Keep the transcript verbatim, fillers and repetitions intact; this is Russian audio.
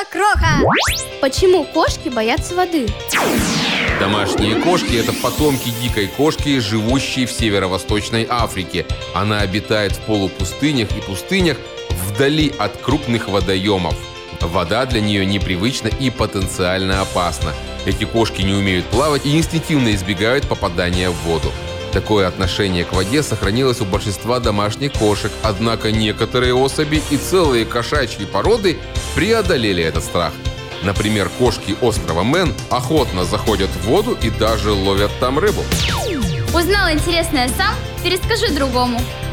Кроха! Почему кошки боятся воды? Домашние кошки – это потомки дикой кошки, живущей в северо-восточной Африке. Она обитает в полупустынях и пустынях вдали от крупных водоемов. Вода для нее непривычна и потенциально опасна. Эти кошки не умеют плавать и инстинктивно избегают попадания в воду. Такое отношение к воде сохранилось у большинства домашних кошек, однако некоторые особи и целые кошачьи породы преодолели этот страх. Например, кошки острова Мэн охотно заходят в воду и даже ловят там рыбу. Узнал интересное сам? Перескажи другому.